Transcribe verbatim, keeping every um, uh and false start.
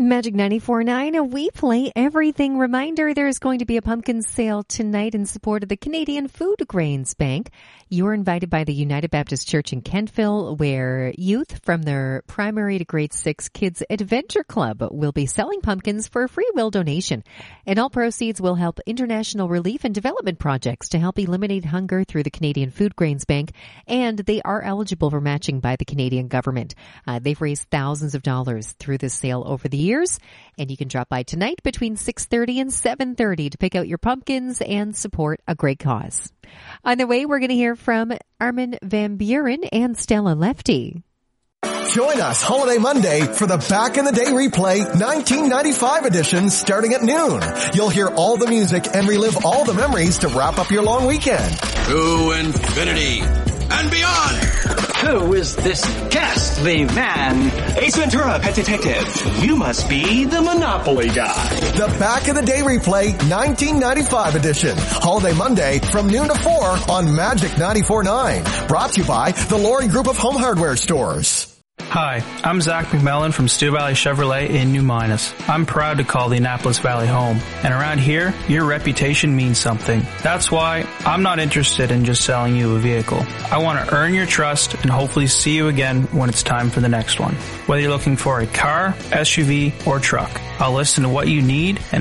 Magic ninety-four point nine, we play everything. Reminder, there is going to be a pumpkin sale tonight in support of the Canadian Food Grains Bank. You're invited by the United Baptist Church in Kentville, where youth from their primary to grade six Kids Adventure Club will be selling pumpkins for a free will donation. And all proceeds will help international relief and development projects to help eliminate hunger through the Canadian Food Grains Bank. And they are eligible for matching by the Canadian government. Uh, they've raised thousands of dollars through this sale over the years. And you can drop by tonight between six thirty and seven thirty to pick out your pumpkins and support a great cause. On the way, we're going to hear from Armin van Buren and Stella Lefty. Join us Holiday Monday for the Back in the Day Replay nineteen ninety-five edition starting at noon. You'll hear all the music and relive all the memories to wrap up your long weekend. To infinity and beyond. Who is this ghastly man? Ace Ventura, Pet Detective. You must be the Monopoly guy. The Back in the Day Replay nineteen ninety-five edition. Holiday Monday from noon to four on Magic ninety-four point nine. Brought to you by the Lori Group of Home Hardware Stores. Hi, I'm Zach McMillan from Stu Valley Chevrolet in New Minas. I'm proud to call the Annapolis Valley home, and around here, your reputation means something. That's why I'm not interested in just selling you a vehicle. I want to earn your trust and hopefully see you again when it's time for the next one. Whether you're looking for a car, S U V, or truck, I'll listen to what you need and